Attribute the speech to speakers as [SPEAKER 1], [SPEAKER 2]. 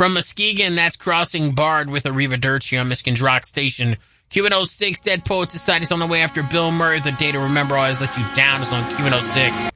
[SPEAKER 1] From Muskegon, that's Crossing Bard with Arrivederci on Michigan's Rock Station. Q106, Dead Poet Society's on the way after Bill Murray. The Day to Remember Always Let You Down is on Q106.